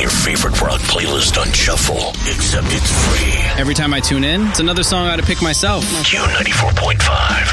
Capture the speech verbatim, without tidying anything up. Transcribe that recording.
your favorite rock playlist on shuffle, except it's free. Every time I tune in, it's another song I ought to pick myself. Q ninety-four point five.